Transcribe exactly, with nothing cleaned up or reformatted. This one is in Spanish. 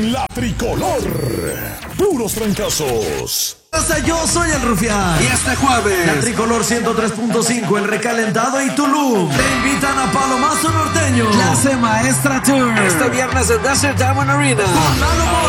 La Tricolor. Puros trancazos. Yo soy el Rufián. Y este jueves, la Tricolor ciento tres punto cinco, El Recalentado y Tulum te invitan a Palomazo Norteño. Clase Maestra Tour. Este viernes en Desert Diamond Arena. Con Lalo Mora.